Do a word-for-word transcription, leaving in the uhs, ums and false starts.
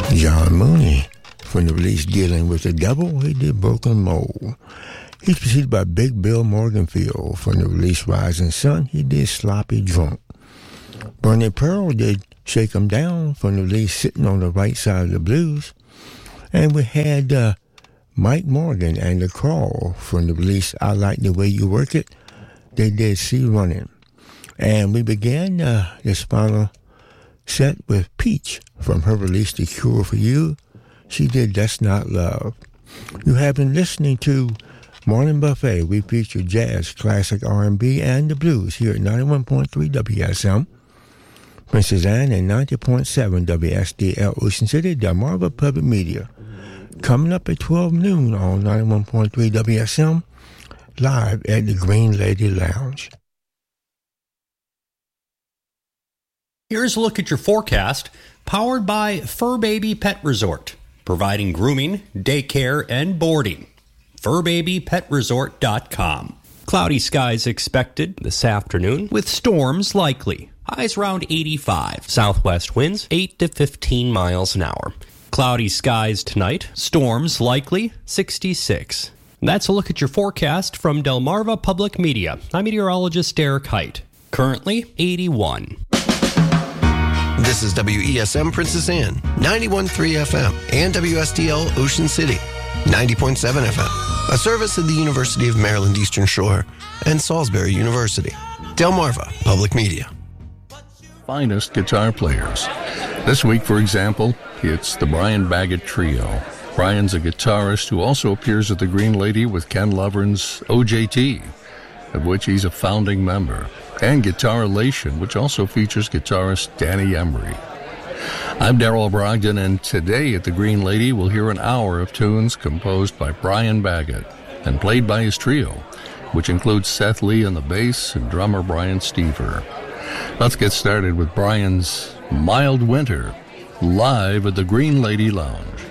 John Mooney from the release Dealing with the Devil, he did Broken Mold. He's preceded by Big Bill Morganfield from the release Rising Sun, he did Sloppy Drunk. Bernie Pearl did Shake 'Em Down from the release Sitting on the Right Side of the Blues. And we had uh, Mike Morgan and The Crawl from the release I Like the Way You Work It. They did See Running. And we began uh, this final set with Peach from her release The Cure for You. She did That's Not Love. You have been listening to Morning Buffet. We feature jazz, classic R and B, and the blues here at ninety-one point three W S M. Princess Anne and ninety point seven W S D L Ocean City, Delmarva Public Media. Coming up at twelve noon on ninety-one point three W S M, live at the Green Lady Lounge. Here's a look at your forecast, powered by Fur Baby Pet Resort, providing grooming, daycare, and boarding. fur baby pet resort dot com. Cloudy skies expected this afternoon with storms likely. Highs around eighty-five. Southwest winds eight to fifteen miles an hour. Cloudy skies tonight. Storms likely sixty-six. That's a look at your forecast from Delmarva Public Media. I'm meteorologist Derek Height. Currently eighty-one. This is W E S M Princess Anne, ninety-one point three F M, and W S D L Ocean City, ninety point seven F M, a service of the University of Maryland Eastern Shore and Salisbury University. Delmarva Public Media. Finest guitar players. This week, for example, it's the Brian Baggett Trio. Brian's a guitarist who also appears at the Green Lady with Ken Lovern's O J T, of which he's a founding member, and Guitar Elation, which also features guitarist Danny Emery. I'm Darrell Brogdon, and today at the Green Lady we'll hear an hour of tunes composed by Brian Baggett and played by his trio, which includes Seth Lee on the bass and drummer Brian Stever. Let's get started with Brian's Mild Winter, live at the Green Lady Lounge.